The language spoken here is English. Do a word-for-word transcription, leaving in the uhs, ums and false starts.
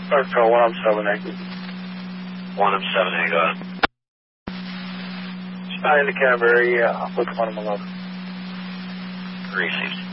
Parkville one oh seven eight. one oh seven eight, go ahead. Stein to Canterbury, uh, with one eleven. Received.